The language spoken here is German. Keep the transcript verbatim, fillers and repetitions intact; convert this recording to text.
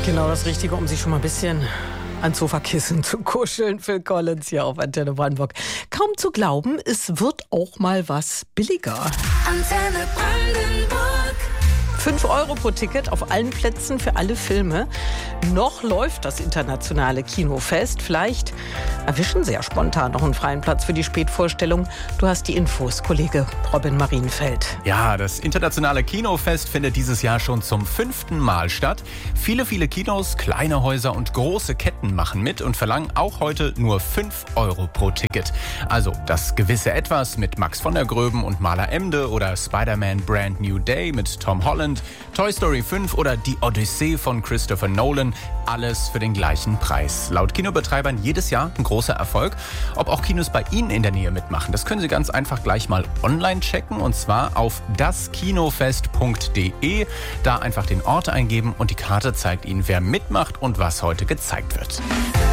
Genau das Richtige, um sich schon mal ein bisschen ans Sofakissen zu kuscheln. Phil Collins hier auf Antenne Brandenburg. Kaum zu glauben, es wird auch mal was billiger. Antenne Brandenburg. fünf Euro pro Ticket auf allen Plätzen für alle Filme. Noch läuft das internationale Kinofest. Vielleicht erwischen Sie ja spontan noch einen freien Platz für die Spätvorstellung. Du hast die Infos, Kollege Robin Marienfeld. Ja, das internationale Kinofest findet dieses Jahr schon zum fünften Mal statt. Viele, viele Kinos, kleine Häuser und große Ketten machen mit und verlangen auch heute nur fünf Euro pro Ticket. Also das gewisse Etwas mit Max von der Gröben und Maler Emde oder Spider-Man Brand New Day mit Tom Holland, Toy Story fünf oder Die Odyssee von Christopher Nolan. Alles für den gleichen Preis. Laut Kinobetreibern jedes Jahr ein großer Erfolg. Ob auch Kinos bei Ihnen in der Nähe mitmachen, das können Sie ganz einfach gleich mal online checken. Und zwar auf das kinofest punkt de. Da einfach den Ort eingeben und die Karte zeigt Ihnen, wer mitmacht und was heute gezeigt wird.